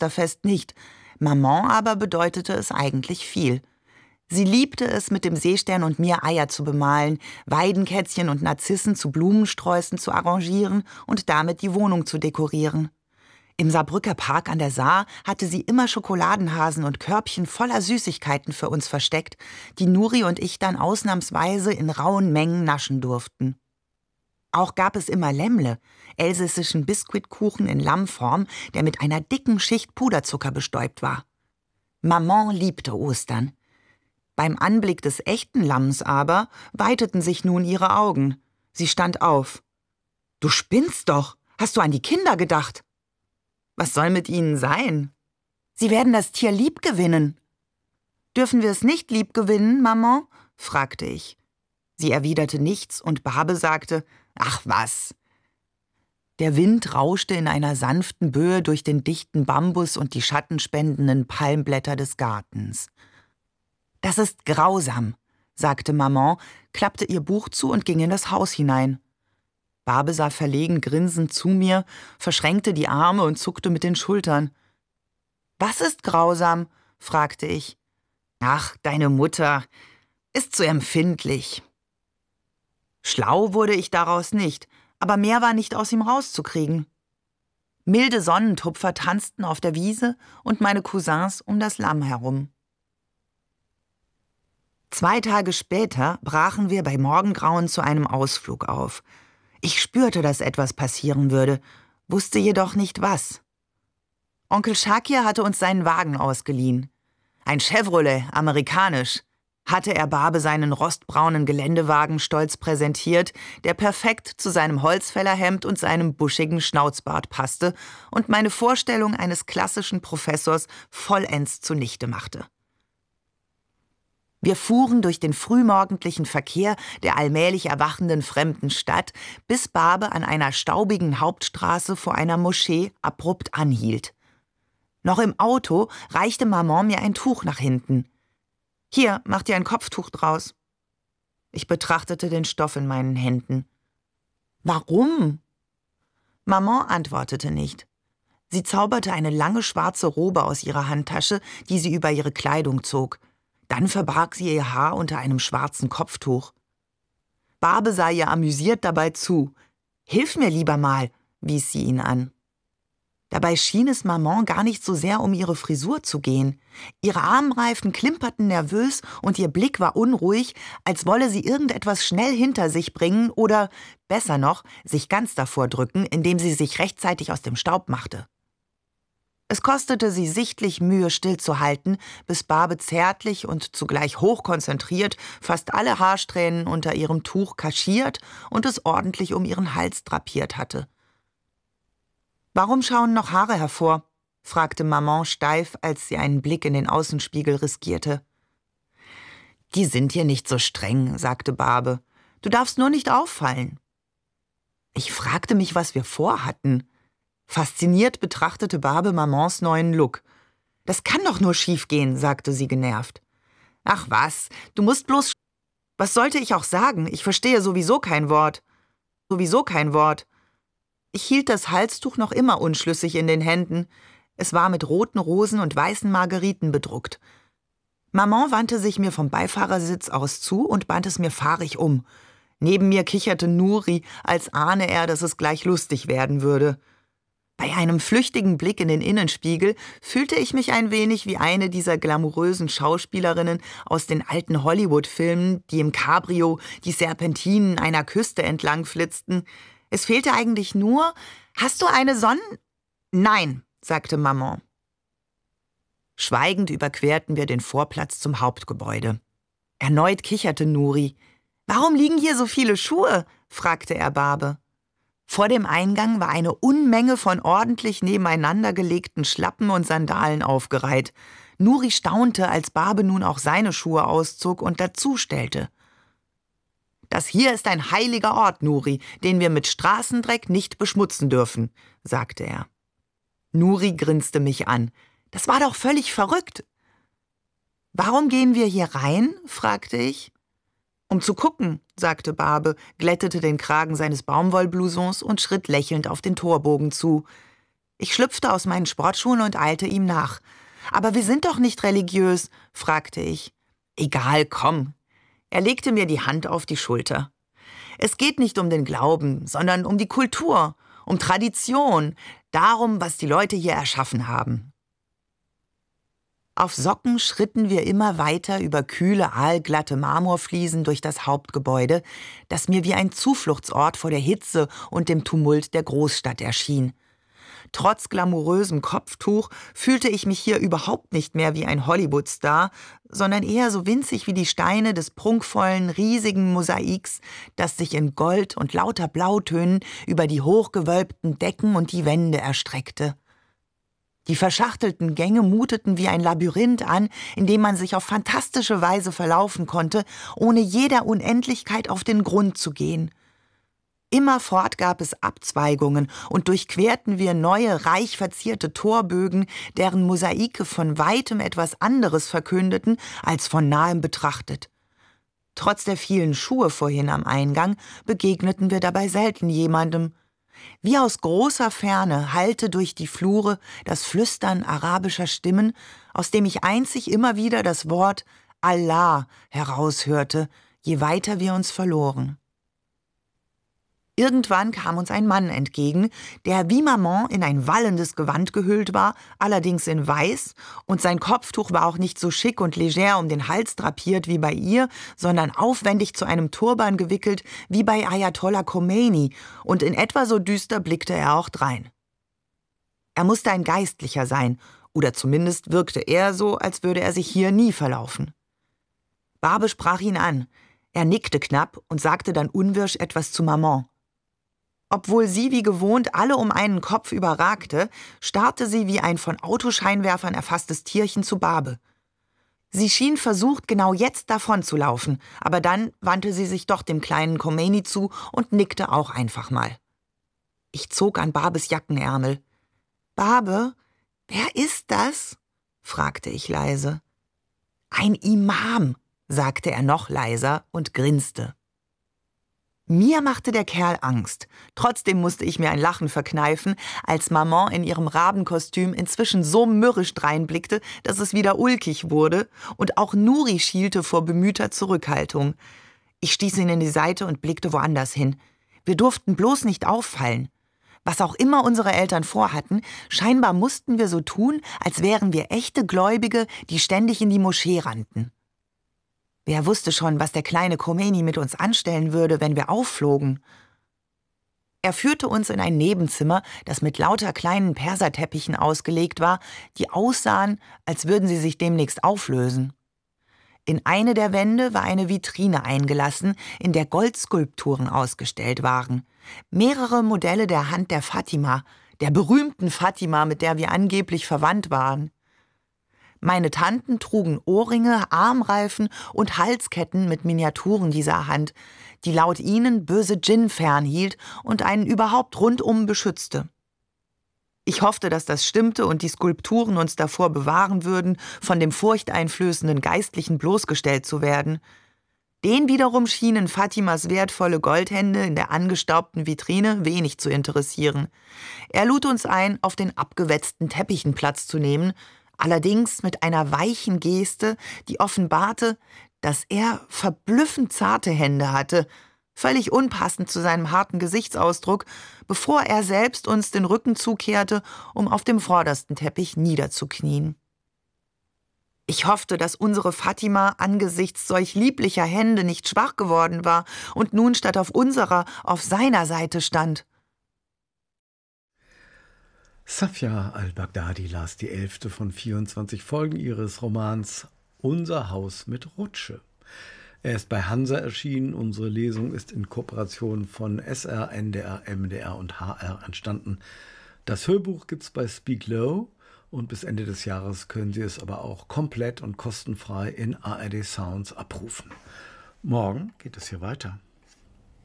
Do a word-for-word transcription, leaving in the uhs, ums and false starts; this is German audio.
Osterfest nicht. Maman aber bedeutete es eigentlich viel. Sie liebte es, mit dem Seestern und mir Eier zu bemalen, Weidenkätzchen und Narzissen zu Blumensträußen zu arrangieren und damit die Wohnung zu dekorieren. Im Saarbrücker Park an der Saar hatte sie immer Schokoladenhasen und Körbchen voller Süßigkeiten für uns versteckt, die Nuri und ich dann ausnahmsweise in rauen Mengen naschen durften. Auch gab es immer Lämmle, elsässischen Biskuitkuchen in Lammform, der mit einer dicken Schicht Puderzucker bestäubt war. Maman liebte Ostern. Beim Anblick des echten Lamms aber weiteten sich nun ihre Augen. Sie stand auf. »Du spinnst doch! Hast du an die Kinder gedacht?« »Was soll mit ihnen sein?« »Sie werden das Tier lieb gewinnen.« »Dürfen wir es nicht lieb gewinnen, Maman?« fragte ich. Sie erwiderte nichts und Barbe sagte, »Ach was!« Der Wind rauschte in einer sanften Böe durch den dichten Bambus und die schattenspendenden Palmblätter des Gartens. »Das ist grausam«, sagte Maman, klappte ihr Buch zu und ging in das Haus hinein. Barbe sah verlegen grinsend zu mir, verschränkte die Arme und zuckte mit den Schultern. »Was ist grausam?« fragte ich. »Ach, deine Mutter ist zu empfindlich.« Schlau wurde ich daraus nicht, aber mehr war nicht aus ihm rauszukriegen. Milde Sonnentupfer tanzten auf der Wiese und meine Cousins um das Lamm herum. Zwei Tage später brachen wir bei Morgengrauen zu einem Ausflug auf. Ich spürte, dass etwas passieren würde, wusste jedoch nicht was. Onkel Shakir hatte uns seinen Wagen ausgeliehen. Ein Chevrolet, amerikanisch, hatte er Barbe seinen rostbraunen Geländewagen stolz präsentiert, der perfekt zu seinem Holzfällerhemd und seinem buschigen Schnauzbart passte und meine Vorstellung eines klassischen Professors vollends zunichte machte. Wir fuhren durch den frühmorgendlichen Verkehr der allmählich erwachenden fremden Stadt, bis Barbe an einer staubigen Hauptstraße vor einer Moschee abrupt anhielt. Noch im Auto reichte Maman mir ein Tuch nach hinten. »Hier, mach dir ein Kopftuch draus.« Ich betrachtete den Stoff in meinen Händen. »Warum?« Maman antwortete nicht. Sie zauberte eine lange schwarze Robe aus ihrer Handtasche, die sie über ihre Kleidung zog. Dann verbarg sie ihr Haar unter einem schwarzen Kopftuch. Barbe sah ihr amüsiert dabei zu. »Hilf mir lieber mal«, wies sie ihn an. Dabei schien es Maman gar nicht so sehr um ihre Frisur zu gehen. Ihre Armreifen klimperten nervös und ihr Blick war unruhig, als wolle sie irgendetwas schnell hinter sich bringen oder, besser noch, sich ganz davor drücken, indem sie sich rechtzeitig aus dem Staub machte. Es kostete sie sichtlich Mühe, stillzuhalten, bis Barbe zärtlich und zugleich hochkonzentriert fast alle Haarsträhnen unter ihrem Tuch kaschiert und es ordentlich um ihren Hals drapiert hatte. »Warum schauen noch Haare hervor?« fragte Maman steif, als sie einen Blick in den Außenspiegel riskierte. »Die sind hier nicht so streng«, sagte Barbe. »Du darfst nur nicht auffallen.« Ich fragte mich, was wir vorhatten. Fasziniert betrachtete Barbe Mamans neuen Look. »Das kann doch nur schiefgehen«, sagte sie genervt. »Ach was, du musst bloß... Was sollte ich auch sagen? Ich verstehe sowieso kein Wort.« »Sowieso kein Wort.« Ich hielt das Halstuch noch immer unschlüssig in den Händen. Es war mit roten Rosen und weißen Margeriten bedruckt. Maman wandte sich mir vom Beifahrersitz aus zu und band es mir fahrig um. Neben mir kicherte Nuri, als ahne er, dass es gleich lustig werden würde. Bei einem flüchtigen Blick in den Innenspiegel fühlte ich mich ein wenig wie eine dieser glamourösen Schauspielerinnen aus den alten Hollywood-Filmen, die im Cabrio die Serpentinen einer Küste entlang flitzten. Es fehlte eigentlich nur, »Hast du eine Sonnen...« »Nein«, sagte Maman. Schweigend überquerten wir den Vorplatz zum Hauptgebäude. Erneut kicherte Nuri. »Warum liegen hier so viele Schuhe?« fragte er Barbe. Vor dem Eingang war eine Unmenge von ordentlich nebeneinander gelegten Schlappen und Sandalen aufgereiht. Nuri staunte, als Barbe nun auch seine Schuhe auszog und dazustellte. »Das hier ist ein heiliger Ort, Nuri, den wir mit Straßendreck nicht beschmutzen dürfen«, sagte er. Nuri grinste mich an. »Das war doch völlig verrückt.« »Warum gehen wir hier rein?« fragte ich. »Um zu gucken«, sagte Barbe, glättete den Kragen seines Baumwollblousons und schritt lächelnd auf den Torbogen zu. Ich schlüpfte aus meinen Sportschuhen und eilte ihm nach. »Aber wir sind doch nicht religiös«, fragte ich. »Egal, komm.« Er legte mir die Hand auf die Schulter. »Es geht nicht um den Glauben, sondern um die Kultur, um Tradition, darum, was die Leute hier erschaffen haben.« Auf Socken schritten wir immer weiter über kühle, aalglatte Marmorfliesen durch das Hauptgebäude, das mir wie ein Zufluchtsort vor der Hitze und dem Tumult der Großstadt erschien. Trotz glamourösem Kopftuch fühlte ich mich hier überhaupt nicht mehr wie ein Hollywood-Star, sondern eher so winzig wie die Steine des prunkvollen, riesigen Mosaiks, das sich in Gold und lauter Blautönen über die hochgewölbten Decken und die Wände erstreckte. Die verschachtelten Gänge muteten wie ein Labyrinth an, in dem man sich auf fantastische Weise verlaufen konnte, ohne jeder Unendlichkeit auf den Grund zu gehen. Immerfort gab es Abzweigungen und durchquerten wir neue, reich verzierte Torbögen, deren Mosaike von weitem etwas anderes verkündeten, als von nahem betrachtet. Trotz der vielen Schuhe vorhin am Eingang begegneten wir dabei selten jemandem. Wie aus großer Ferne hallte durch die Flure das Flüstern arabischer Stimmen, aus dem ich einzig immer wieder das Wort Allah heraushörte, je weiter wir uns verloren. Irgendwann kam uns ein Mann entgegen, der wie Maman in ein wallendes Gewand gehüllt war, allerdings in Weiß, und sein Kopftuch war auch nicht so schick und leger um den Hals drapiert wie bei ihr, sondern aufwendig zu einem Turban gewickelt wie bei Ayatollah Khomeini, und in etwa so düster blickte er auch drein. Er musste ein Geistlicher sein, oder zumindest wirkte er so, als würde er sich hier nie verlaufen. Barbe sprach ihn an. Er nickte knapp und sagte dann unwirsch etwas zu Maman. Obwohl sie wie gewohnt alle um einen Kopf überragte, starrte sie wie ein von Autoscheinwerfern erfasstes Tierchen zu Barbe. Sie schien versucht, genau jetzt davonzulaufen, aber dann wandte sie sich doch dem kleinen Khomeini zu und nickte auch einfach mal. Ich zog an Barbes Jackenärmel. »Barbe, wer ist das?« fragte ich leise. »Ein Imam«, sagte er noch leiser und grinste. Mir machte der Kerl Angst. Trotzdem musste ich mir ein Lachen verkneifen, als Maman in ihrem Rabenkostüm inzwischen so mürrisch dreinblickte, dass es wieder ulkig wurde, und auch Nuri schielte vor bemühter Zurückhaltung. Ich stieß ihn in die Seite und blickte woanders hin. Wir durften bloß nicht auffallen. Was auch immer unsere Eltern vorhatten, scheinbar mussten wir so tun, als wären wir echte Gläubige, die ständig in die Moschee rannten. Wer wusste schon, was der kleine Khomeini mit uns anstellen würde, wenn wir aufflogen? Er führte uns in ein Nebenzimmer, das mit lauter kleinen Perserteppichen ausgelegt war, die aussahen, als würden sie sich demnächst auflösen. In eine der Wände war eine Vitrine eingelassen, in der Goldskulpturen ausgestellt waren. Mehrere Modelle der Hand der Fatima, der berühmten Fatima, mit der wir angeblich verwandt waren. Meine Tanten trugen Ohrringe, Armreifen und Halsketten mit Miniaturen dieser Hand, die laut ihnen böse Djinn fernhielt und einen überhaupt rundum beschützte. Ich hoffte, dass das stimmte und die Skulpturen uns davor bewahren würden, von dem furchteinflößenden Geistlichen bloßgestellt zu werden. Den wiederum schienen Fatimas wertvolle Goldhände in der angestaubten Vitrine wenig zu interessieren. Er lud uns ein, auf den abgewetzten Teppichen Platz zu nehmen, allerdings mit einer weichen Geste, die offenbarte, dass er verblüffend zarte Hände hatte, völlig unpassend zu seinem harten Gesichtsausdruck, bevor er selbst uns den Rücken zukehrte, um auf dem vordersten Teppich niederzuknien. Ich hoffte, dass unsere Fatima angesichts solch lieblicher Hände nicht schwach geworden war und nun statt auf unserer auf seiner Seite stand. Safia al-Baghdadi las die elfte von vierundzwanzig Folgen ihres Romans Unser Haus mit Rutsche. Er ist bei Hansa erschienen. Unsere Lesung ist in Kooperation von S R, N D R, M D R und H R entstanden. Das Hörbuch gibt's bei Speak Low und bis Ende des Jahres können Sie es aber auch komplett und kostenfrei in A R D Sounds abrufen. Morgen geht es hier weiter.